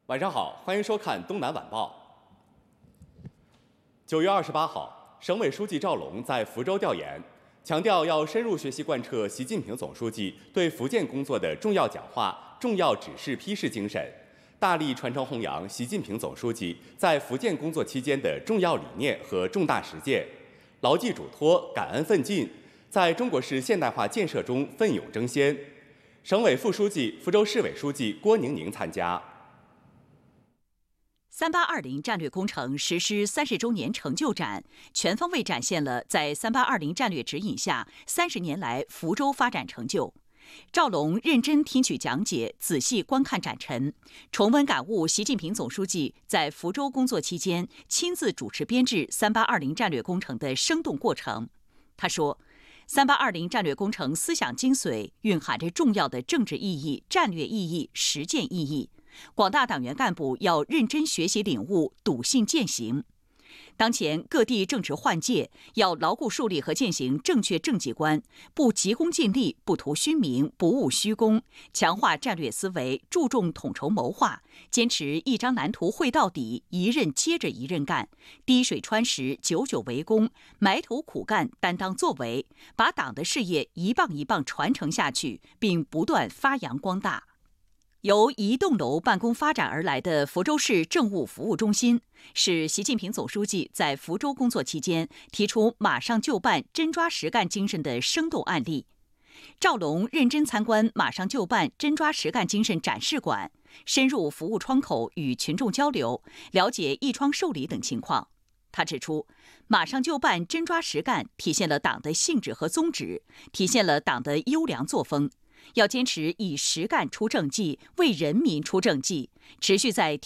晚上好，欢迎收看《东南晚报》。9月28号，省委书记赵龙在福州调研，强调要深入学习贯彻习近平总书记对福建工作的重要讲话、重要指示批示精神，大力传承弘扬习近平总书记在福建工作期间的重要理念和重大实践，牢记嘱托、感恩奋进，在中国式现代化建设中奋勇争先。省委副书记、福州市委书记郭宁宁参加。 3820战略工程实施30周年成就展，全方位展现了在3820战略指引下30年来福州发展成就。赵龙认真听取讲解，仔细观看展陈，重温感悟习近平总书记在福州工作期间亲自主持编制3820战略工程的生动过程。他说，3820战略工程思想精髓蕴含着重要的政治意义、战略意义、实践意义。广大党员干部要认真学习领悟，笃信践行。当前各地政治换届，要牢固树立和践行正确政绩观，不急功近利，不图虚名，不务虚功，强化战略思维，注重统筹谋划，坚持一张蓝图绘到底，一任接着一任干，滴水穿石，久久为功，埋头苦干，担当作为，把党的事业一棒一棒传承下去，并不断发扬光大。由一栋楼办公发展而来的福州市政务服务中心，是习近平总书记在福州工作期间提出马上就办、真抓实干精神的生动案例。赵龙认真参观马上就办、真抓实干精神展示馆，深入服务窗口与群众交流，了解一窗受理等情况。他指出，马上就办、真抓实干体现了党的性质和宗旨，体现了党的优良作风。要坚持以实干出政绩，为人民出政绩，持续在